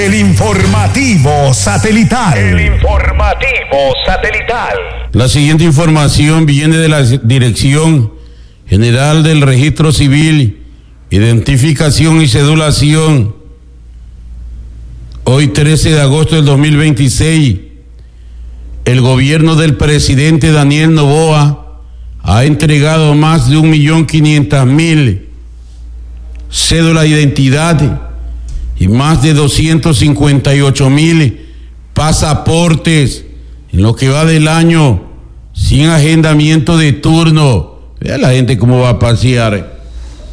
El informativo satelital. La siguiente información viene de la Dirección General del Registro Civil, Identificación y Cedulación. Hoy, 13 de agosto del 2026, el gobierno del presidente Daniel Noboa ha entregado más de 1.500.000 cédulas de identidad y más de 258.000 pasaportes en lo que va del año, sin agendamiento de turno. Vea la gente cómo va a pasear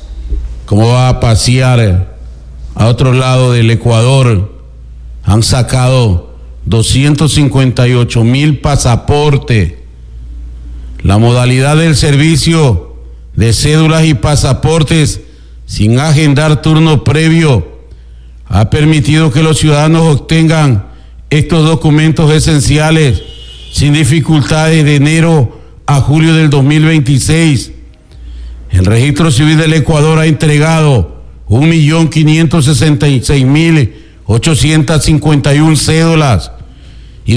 a otro lado del Ecuador. Han sacado 258.000 pasaportes. La modalidad del servicio de cédulas y pasaportes sin agendar turno previo ha permitido que los ciudadanos obtengan estos documentos esenciales sin dificultades de enero a julio del 2026. El Registro Civil del Ecuador ha entregado 1.566.851 cédulas y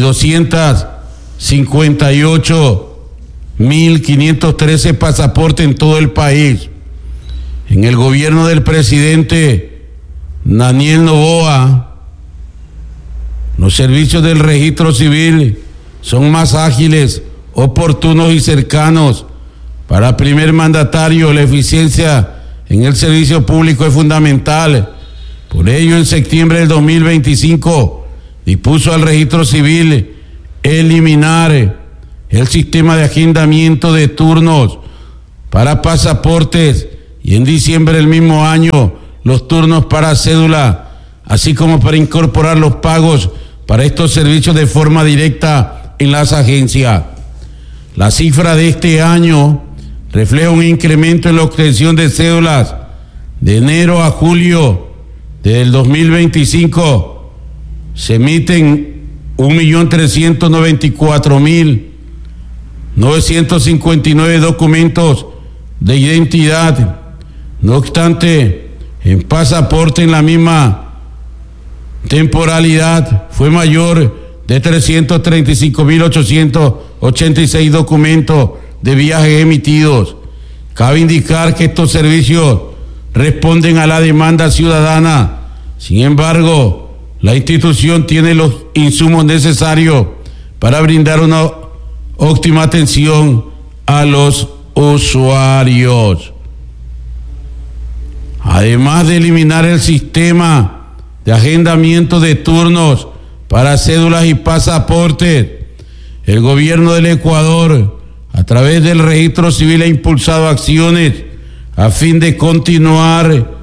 258.513 pasaportes en todo el país. En el gobierno del presidente Daniel Noboa, los servicios del registro civil son más ágiles, oportunos y cercanos. Para el primer mandatario, la eficiencia en el servicio público es fundamental. Por ello, en septiembre del 2025, dispuso al registro civil eliminar el sistema de agendamiento de turnos para pasaportes y en diciembre del mismo año los turnos para cédula, así como para incorporar los pagos para estos servicios de forma directa en las agencias. La cifra de este año refleja un incremento en la obtención de cédulas de enero a julio del 2025. Se emiten 1.394.959 documentos de identidad. No obstante, en pasaporte en la misma temporalidad fue mayor de 335.886 documentos de viajes emitidos. Cabe indicar que estos servicios responden a la demanda ciudadana. Sin embargo, la institución tiene los insumos necesarios para brindar una óptima atención a los usuarios. Además de eliminar el sistema de agendamiento de turnos para cédulas y pasaportes, el gobierno del Ecuador, a través del registro civil, ha impulsado acciones a fin de continuar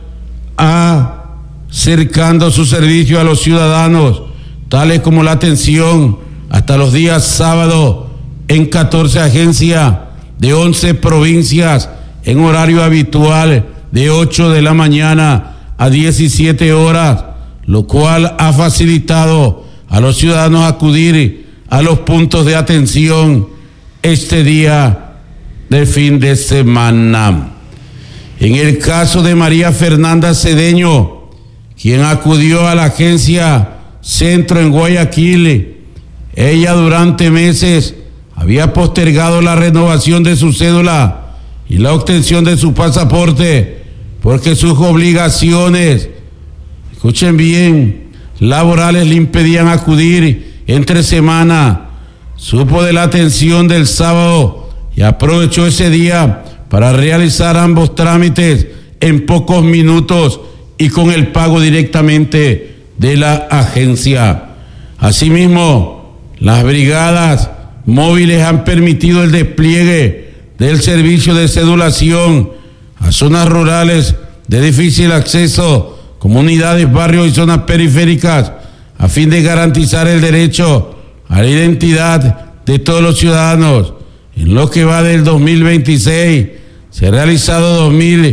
acercando su servicio a los ciudadanos, tales como la atención hasta los días sábados en 14 agencias de 11 provincias en horario habitual de 8 de la mañana a 17 horas, lo cual ha facilitado a los ciudadanos acudir a los puntos de atención este día de fin de semana. En el caso de María Fernanda Cedeño, quien acudió a la agencia Centro en Guayaquil, ella durante meses había postergado la renovación de su cédula y la obtención de su pasaporte porque sus obligaciones, escuchen bien, laborales le impedían acudir entre semana. Supo de la atención del sábado y aprovechó ese día para realizar ambos trámites en pocos minutos y con el pago directamente de la agencia. Asimismo, las brigadas móviles han permitido el despliegue del servicio de cedulación a zonas rurales de difícil acceso, comunidades, barrios y zonas periféricas, a fin de garantizar el derecho a la identidad de todos los ciudadanos. En lo que va del 2026, se han realizado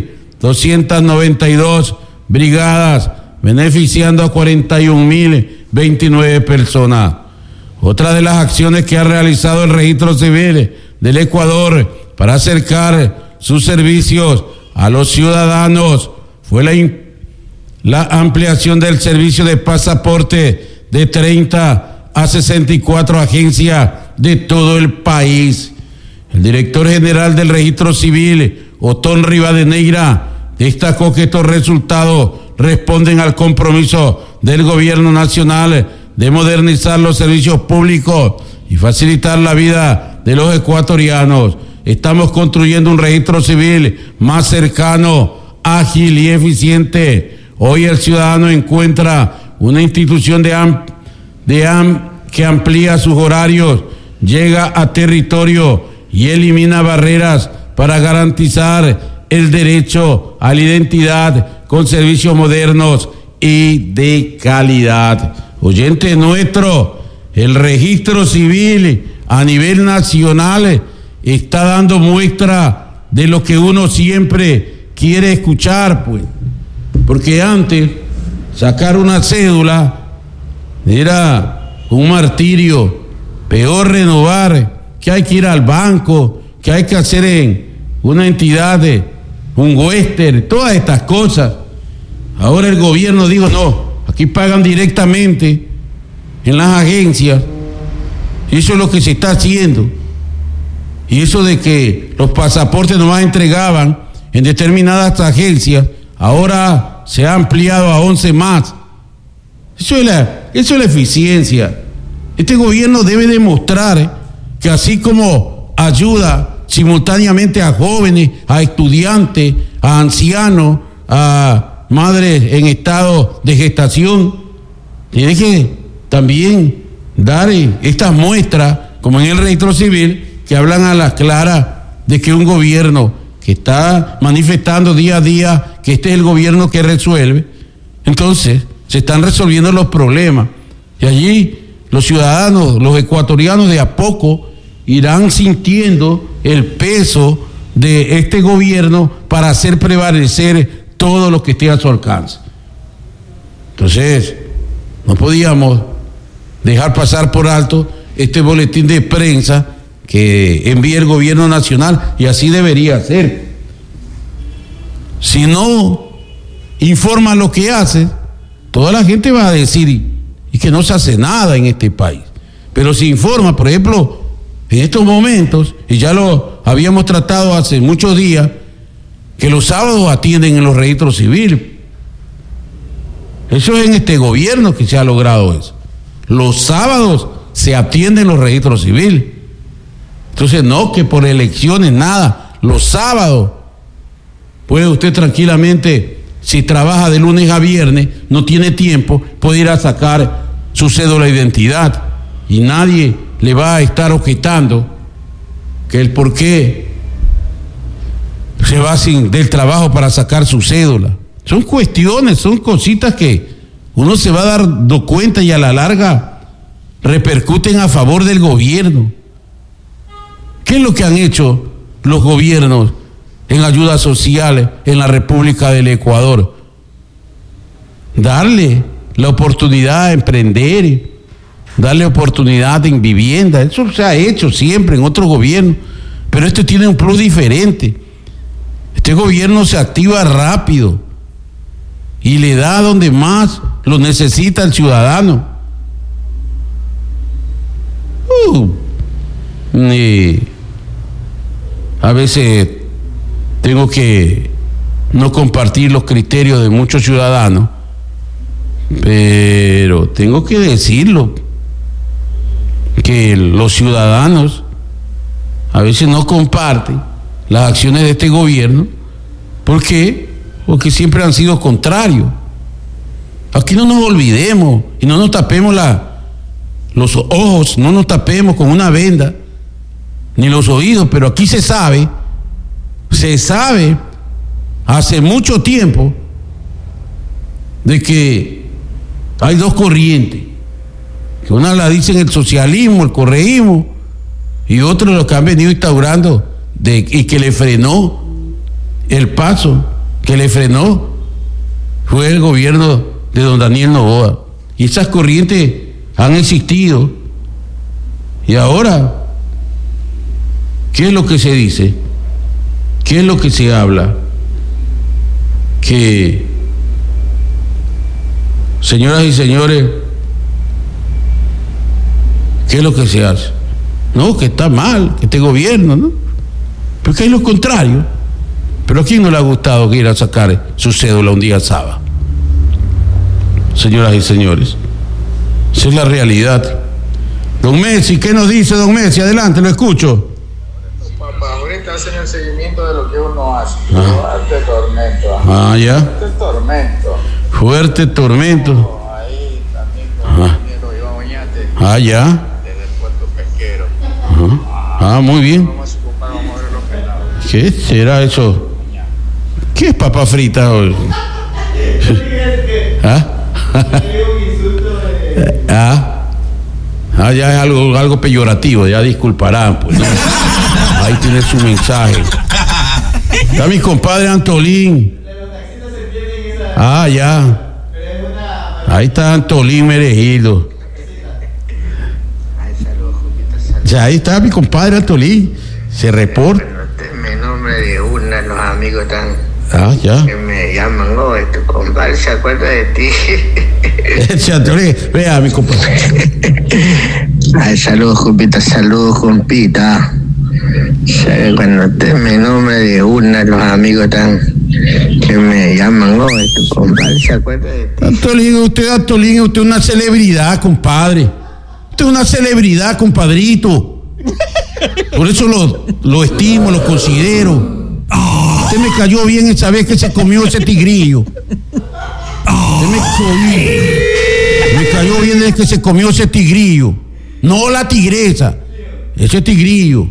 2.292 brigadas, beneficiando a 41.029 personas. Otra de las acciones que ha realizado el Registro Civil del Ecuador para acercar sus servicios a los ciudadanos fue la ampliación del servicio de pasaporte de 30 a 64 agencias de todo el país. El director general del Registro Civil, Otón Rivadeneira, destacó que estos resultados responden al compromiso del gobierno nacional de modernizar los servicios públicos y facilitar la vida de los ecuatorianos. Estamos construyendo un registro civil más cercano, ágil y eficiente. Hoy el ciudadano encuentra una institución que amplía sus horarios, llega a territorio y elimina barreras para garantizar el derecho a la identidad con servicios modernos y de calidad. Oyente nuestro, el registro civil a nivel nacional está dando muestra de lo que uno siempre quiere escuchar, pues. Porque antes sacar una cédula era un martirio, peor renovar, que hay que ir al banco, que hay que hacer en una entidad un western, todas estas cosas. Ahora el gobierno dijo, no, aquí pagan directamente en las agencias. Y eso es lo que se está haciendo. Y eso de que los pasaportes nomás entregaban en determinadas agencias, ahora se ha ampliado a 11 más. Eso es la eficiencia. Este gobierno debe demostrar que así como ayuda simultáneamente a jóvenes, a estudiantes, a ancianos, a madres en estado de gestación, tiene que también dar estas muestras, como en el registro civil, que hablan a las claras de que un gobierno que está manifestando día a día que este es el gobierno que resuelve, entonces se están resolviendo los problemas. Y allí los ciudadanos, los ecuatorianos, de a poco irán sintiendo el peso de este gobierno para hacer prevalecer todo lo que esté a su alcance. Entonces, no podíamos dejar pasar por alto este boletín de prensa que envía el gobierno nacional, y así debería ser. Si no informa lo que hace, toda la gente va a decir y que no se hace nada en este país. Pero si informa, por ejemplo, en estos momentos, y ya lo habíamos tratado hace muchos días, que los sábados atienden en los registros civiles. Eso es en este gobierno que se ha logrado eso. Los sábados se atienden los registros civiles. Entonces, no que por elecciones, nada. Los sábados puede usted tranquilamente, si trabaja de lunes a viernes, no tiene tiempo, puede ir a sacar su cédula de identidad. Y nadie le va a estar objetando que el por qué se va del trabajo para sacar su cédula. Son cuestiones, son cositas que uno se va dando cuenta y a la larga repercuten a favor del gobierno. ¿Qué es lo que han hecho los gobiernos en ayudas sociales en la República del Ecuador? Darle la oportunidad de emprender, darle oportunidad en vivienda. Eso se ha hecho siempre en otros gobiernos, pero este tiene un plus diferente. Este gobierno se activa rápido y le da donde más lo necesita el ciudadano. A veces tengo que no compartir los criterios de muchos ciudadanos, pero tengo que decirlo, que los ciudadanos a veces no comparten las acciones de este gobierno. ¿Por qué? Porque siempre han sido contrarios. Aquí no nos olvidemos y no nos tapemos los ojos, no nos tapemos con una venda, ni los oídos, pero aquí se sabe hace mucho tiempo de que hay dos corrientes, que una la dicen el socialismo, el correísmo, y otros los que han venido instaurando y que le frenó el paso, que le frenó fue el gobierno de don Daniel Noboa. Y esas corrientes han existido. Y ahora, ¿qué es lo que se dice? ¿Qué es lo que se habla? Que Señoras y señores, ¿qué es lo que se hace? No, que está mal, que este gobierno, ¿no? Porque hay lo contrario. Pero ¿a quién no le ha gustado que ir a sacar su cédula un día sábado? Señoras y señores, esa es la realidad. Don Messi, ¿qué nos dice don Messi? Adelante, lo escucho. Papá, ahorita hacen el seguimiento de lo que uno hace. Fuerte tormento. Ya. Fuerte tormento. Fuerte tormento. Ahí también con el ingeniero Iván Oñate. Ya. Desde el puerto pesquero. Muy bien. Vamos a ocupar, vamos a ver los pelados. ¿Qué será eso? ¿Qué es papa frita hoy? Ya es algo peyorativo, ya disculparán, pues, ¿no? Ahí tiene su mensaje. Está mi compadre Antolín. Ya. Ahí está Antolín Merejildo. Ya, ahí está mi compadre Antolín. Se reporta. Mi nombre de una, los amigos están. Ya. Que me llaman, tu compadre se acuerda de ti. Antolín, vea mi compadre. Saludos, compita. Cuando mi nombre de una, los amigos están. Que me llaman, tu compadre se acuerda de ti. Antolín, usted es una celebridad, compadre. Usted es una celebridad, compadrito. Por eso lo estimo, lo considero. Usted me cayó bien esa vez que se comió ese tigrillo. Usted me cayó bien desde que se comió ese tigrillo. No la tigresa, ese tigrillo.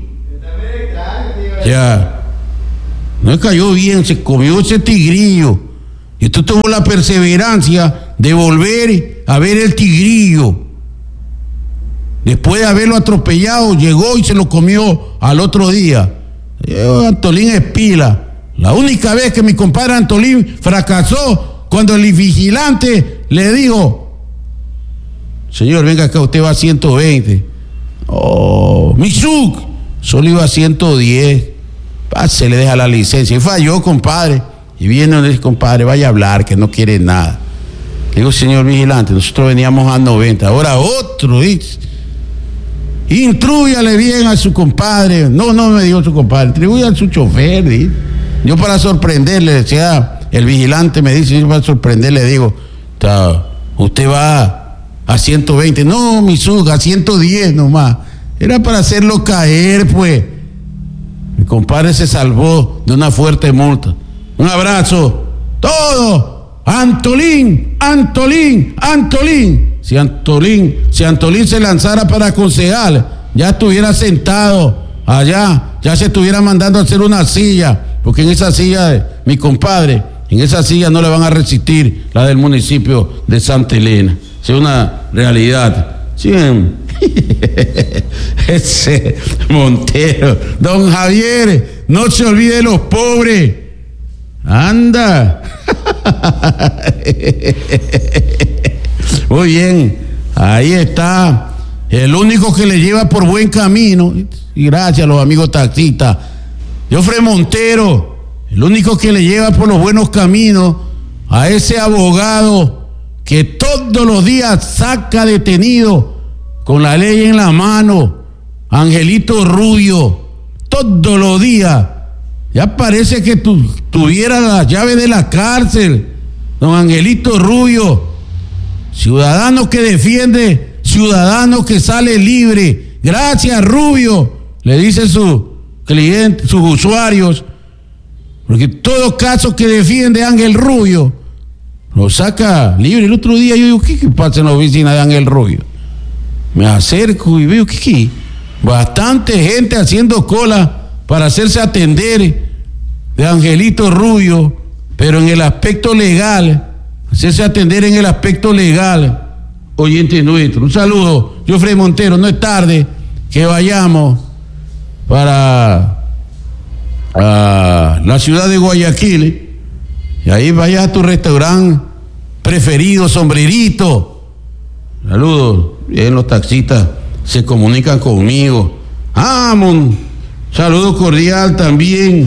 Ya. No me cayó bien, se comió ese tigrillo. Y usted tuvo la perseverancia de volver a ver el tigrillo. Después de haberlo atropellado, llegó y se lo comió al otro día. Antolín es pila. La única vez que mi compadre Antolín fracasó, cuando el vigilante le dijo: señor, venga acá, usted va a 120. Misuk, solo iba a 110. Se le deja la licencia. Y falló, compadre. Y viene y dice: compadre, vaya a hablar, que no quiere nada. Le digo: señor vigilante, nosotros veníamos a 90. Ahora otro dice: intrúyale bien a su compadre. No me dijo su compadre, intrúyale a su chofer, dice. Yo, para sorprenderle, decía el vigilante, me dice, yo para sorprenderle digo: usted va a 120. No, mi suga, a 110 nomás. Era para hacerlo caer, pues. Mi compadre se salvó de una fuerte multa. Un abrazo. Todo. Antolín. Si Antolín se lanzara para concejal, ya estuviera sentado allá, ya se estuviera mandando a hacer una silla, porque en esa silla, mi compadre, en esa silla no le van a resistir la del municipio de Santa Elena. Es una realidad. Sí. Ese Montero, don Javier, no se olvide de los pobres. Anda. Muy bien, ahí está el único que le lleva por buen camino, y gracias a los amigos taxistas, Jofre Montero, el único que le lleva por los buenos caminos a ese abogado que todos los días saca detenido con la ley en la mano, Angelito Rubio, todos los días. Ya parece que tuviera la llave de la cárcel, don Angelito Rubio. Ciudadano que defiende, ciudadano que sale libre. Gracias, Rubio, le dicen sus clientes, sus usuarios, porque todo caso que defiende Ángel Rubio lo saca libre. El otro día yo digo: ¿qué pasa en la oficina de Ángel Rubio? Me acerco y veo que bastante gente haciendo cola para hacerse atender de Angelito Rubio, pero en el aspecto legal, hacerse atender en el aspecto legal. Oyente nuestro, un saludo, Jofre Montero. No es tarde que vayamos para la ciudad de Guayaquil, y ahí vayas a tu restaurante preferido, Sombrerito. Saludos. Bien, los taxistas se comunican conmigo. Saludo cordial también.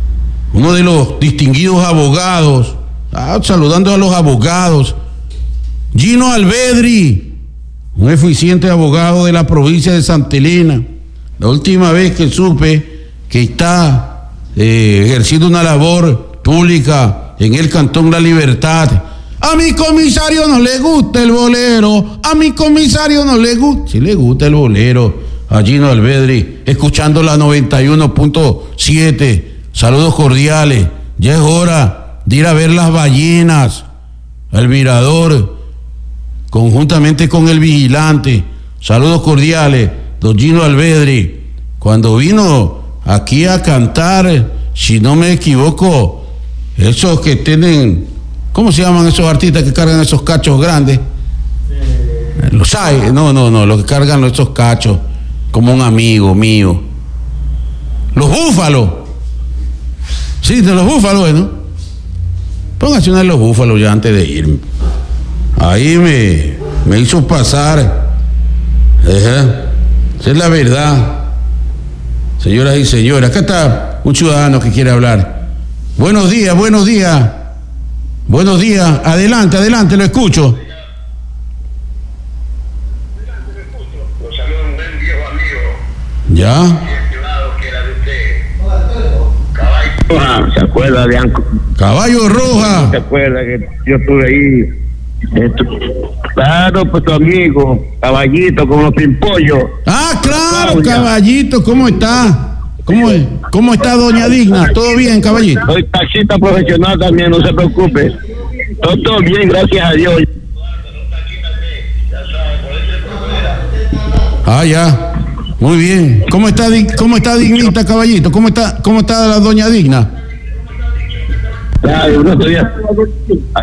Uno de los distinguidos abogados, saludando a los abogados Gino Alvedri, un eficiente abogado de la provincia de Santa Elena. La última vez que supe que está ejerciendo una labor pública en el Cantón La Libertad. A mi comisario no le gusta el bolero, a mi comisario no le gusta. Sí le gusta el bolero a Gino Alvedri, escuchando la 91.7. Saludos cordiales. Ya es hora de ir a ver las ballenas al mirador, conjuntamente con el vigilante. Saludos cordiales, don Gino Alvedri. Cuando vino aquí a cantar, si no me equivoco, esos que tienen, ¿cómo se llaman esos artistas que cargan esos cachos grandes? Los hay, no, los que cargan esos cachos, como un amigo mío. Los búfalos. Sí, de los búfalos, ¿no? Póngase una de los búfalos ya antes de irme. Ahí me hizo pasar. Esa es la verdad. Señoras y señores, acá está un ciudadano que quiere hablar. Buenos días. Buenos días. Adelante, lo escucho. Lo saludo un buen viejo amigo. ¿Ya? Estimado que era de usted. Caballo. ¿Se acuerda de Anco? Caballo Roja. ¿Se acuerda que yo estuve ahí? Claro, pues tu amigo, Caballito, con los pimpollos. Ah, claro, Caballito, ¿cómo está? ¿Cómo está doña Digna? ¿Todo bien, Caballito? Soy taxista profesional también, no se preocupe. Todo bien, gracias a Dios. Ah, ya. Muy bien. ¿Cómo está Dignita, Caballito? ¿Cómo está la doña Digna? Claro, no estoy